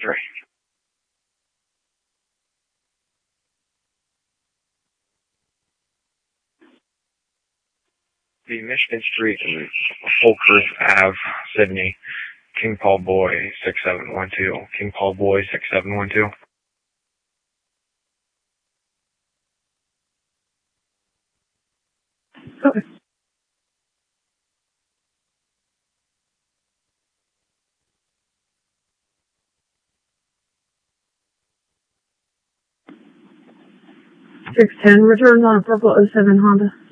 603. The Michigan Street and Folkers Ave, Sydney, King Paul Boy 6712. King Paul Boy 6712. Okay. Six ten. Return on a purple 07 Honda.